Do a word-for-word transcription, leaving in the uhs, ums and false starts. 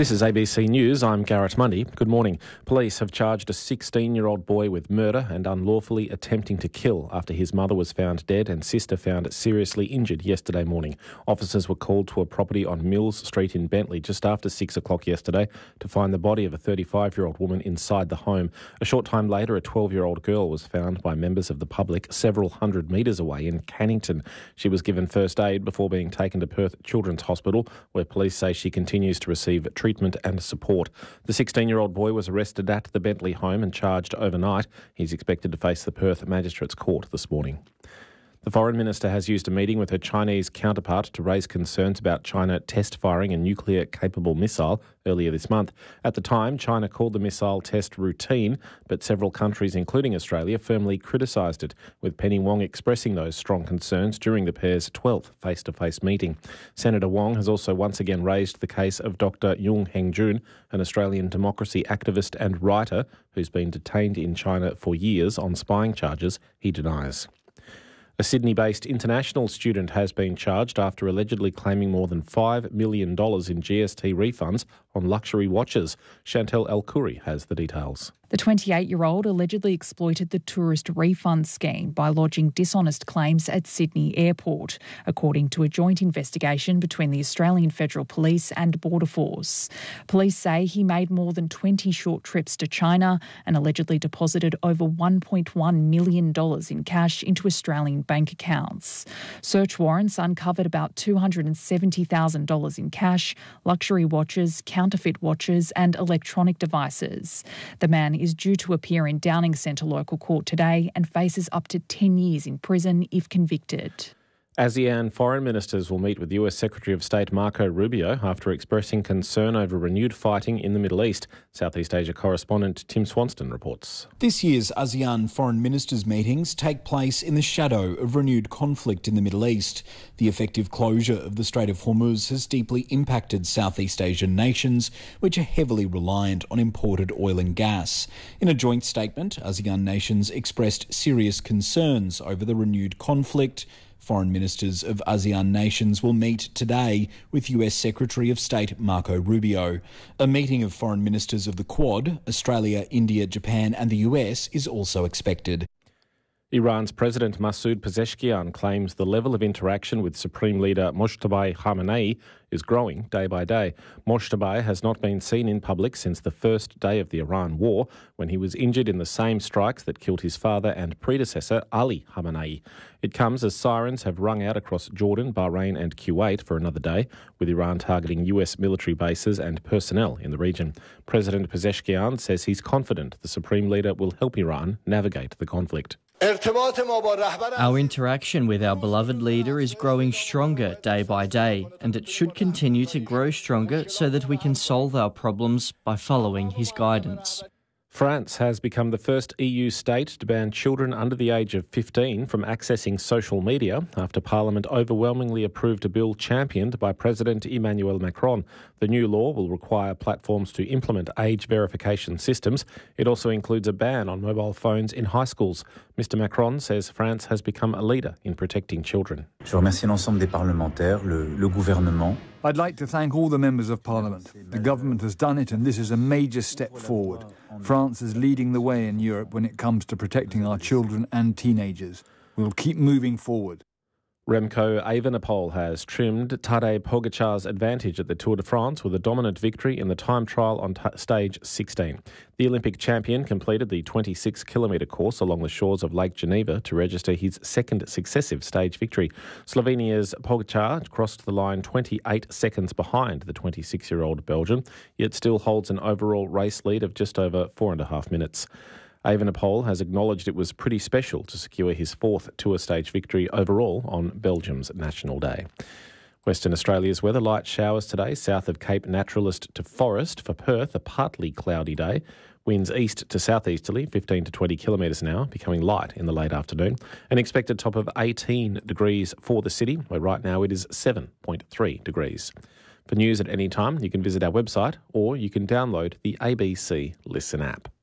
This is A B C News. I'm Garrett Mundy. Good morning. Police have charged a sixteen-year-old boy with murder and unlawfully attempting to kill after his mother was found dead and sister found seriously injured yesterday morning. Officers were called to a property on Mills Street in Bentley just after six o'clock yesterday to find the body of a thirty-five-year-old woman inside the home. A short time later, a twelve-year-old girl was found by members of the public several hundred metres away in Cannington. She was given first aid before being taken to Perth Children's Hospital, where police say she continues to receive treatment and support. The sixteen-year-old boy was arrested at the Bentley home and charged overnight. He's expected to face the Perth Magistrates Court this morning. The Foreign Minister has used a meeting with her Chinese counterpart to raise concerns about China test firing a nuclear-capable missile earlier this month. At the time, China called the missile test routine, but several countries, including Australia, firmly criticised it, with Penny Wong expressing those strong concerns during the pair's twelfth face-to-face meeting. Senator Wong has also once again raised the case of Doctor Yung Hengjun, an Australian democracy activist and writer who's been detained in China for years on spying charges he denies. A Sydney-based international student has been charged after allegedly claiming more than five million dollars in G S T refunds on luxury watches. Chantel El-Khoury has the details. The twenty-eight-year-old allegedly exploited the tourist refund scheme by lodging dishonest claims at Sydney Airport, according to a joint investigation between the Australian Federal Police and Border Force. Police say he made more than twenty short trips to China and allegedly deposited over one point one million dollars in cash into Australian bank accounts. Search warrants uncovered about two hundred seventy thousand dollars in cash, luxury watches, counterfeit watches and electronic devices. The man is due to appear in Downing Centre local court today and faces up to ten years in prison if convicted. ASEAN foreign ministers will meet with U S Secretary of State Marco Rubio after expressing concern over renewed fighting in the Middle East. Southeast Asia correspondent Tim Swanston reports. This year's ASEAN foreign ministers' meetings take place in the shadow of renewed conflict in the Middle East. The effective closure of the Strait of Hormuz has deeply impacted Southeast Asian nations, which are heavily reliant on imported oil and gas. In a joint statement, ASEAN nations expressed serious concerns over the renewed conflict. Foreign ministers of ASEAN nations will meet today with U S Secretary of State Marco Rubio. A meeting of foreign ministers of the Quad, Australia, India, Japan and the U S is also expected. Iran's President Masoud Pezeshkian claims the level of interaction with Supreme Leader Mojtaba Khamenei is growing day by day. Mojtaba has not been seen in public since the first day of the Iran war, when he was injured in the same strikes that killed his father and predecessor, Ali Khamenei. It comes as sirens have rung out across Jordan, Bahrain and Kuwait for another day, with Iran targeting U S military bases and personnel in the region. President Pezeshkian says he's confident the Supreme Leader will help Iran navigate the conflict. Our interaction with our beloved leader is growing stronger day by day, and it should continue to grow stronger so that we can solve our problems by following his guidance. France has become the first E U state to ban children under the age of fifteen from accessing social media after Parliament overwhelmingly approved a bill championed by President Emmanuel Macron. The new law will require platforms to implement age verification systems. It also includes a ban on mobile phones in high schools. Mister Macron says France has become a leader in protecting children. Je remercie l'ensemble des parlementaires, le, le gouvernement. I'd like to thank all the members of Parliament. The government has done it and this is a major step forward. France is leading the way in Europe when it comes to protecting our children and teenagers. We'll keep moving forward. Remco Evenepoel has trimmed Tadej Pogacar's advantage at the Tour de France with a dominant victory in the time trial on t- stage sixteen. The Olympic champion completed the twenty-six kilometre course along the shores of Lake Geneva to register his second successive stage victory. Slovenia's Pogacar crossed the line twenty-eight seconds behind the twenty-six-year-old Belgian, yet still holds an overall race lead of just over four and a half minutes. Evenepoel has acknowledged it was pretty special to secure his fourth Tour stage victory overall on Belgium's National Day. Western Australia's weather: light showers today, south of Cape Naturalist to Forest. For Perth, a partly cloudy day. Winds east to southeasterly, fifteen to twenty kilometres an hour, becoming light in the late afternoon. An expected top of eighteen degrees for the city, where right now it is seven point three degrees. For news at any time, you can visit our website or you can download the A B C Listen app.